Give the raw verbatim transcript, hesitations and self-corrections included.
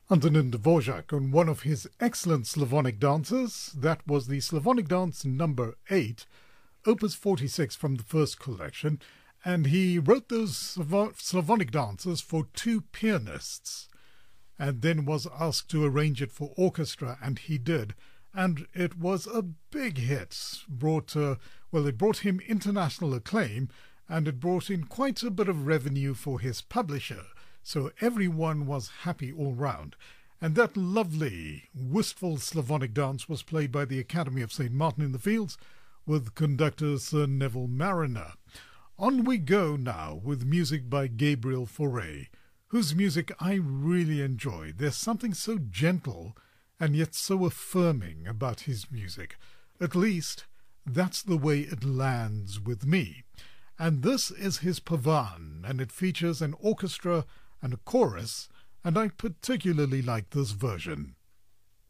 Antonin Dvorak on one of his excellent Slavonic dances. That was the Slavonic Dance number eight, opus forty-six from the first collection, and he wrote those Slavonic dances for two pianists and then was asked to arrange it for orchestra, and he did. And it was a big hit. Brought, uh, well, it brought him international acclaim, and it brought in quite a bit of revenue for his publisher. So everyone was happy all round. And that lovely, wistful Slavonic dance was played by the Academy of Saint Martin in the Fields with conductor Sir Neville Marriner. On we go now with music by Gabriel Fauré, whose music I really enjoy. There's something so gentle and yet so affirming about his music. At least, that's the way it lands with me. And this is his Pavan, and it features an orchestra and a chorus, and I particularly like this version.